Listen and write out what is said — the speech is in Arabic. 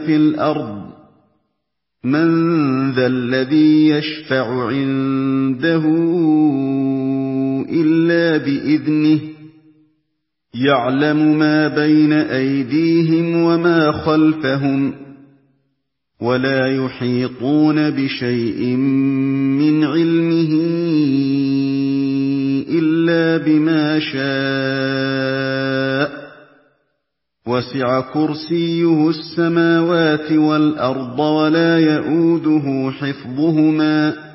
فِي الْأَرْضِ مَن ذَا الَّذِي يَشْفَعُ عِندَهُ إِلَّا بِإِذْنِهِ يَعْلَمُ مَا بَيْنَ أَيْدِيهِمْ وَمَا خَلْفَهُمْ وَلَا يُحِيطُونَ بِشَيْءٍ مِّنْ عِلْمِهِ إِلَّا بِمَا شَاءَ وَسِعَ كُرْسِيُّهُ السَّمَاوَاتِ وَالْأَرْضَ وَلَا يَئُودُهُ حِفْظُهُمَا